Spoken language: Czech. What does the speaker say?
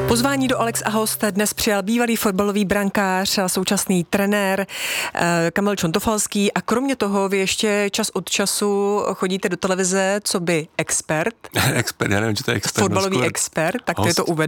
Pozvání do Alex a host dnes přijal bývalý fotbalový brankář a současný trenér Kamil Čontofalský a kromě toho vy ještě čas od času chodíte do televize coby expert. Expert, já nevím, či to je expert. Fotbalový expert, tak to je to uvedu.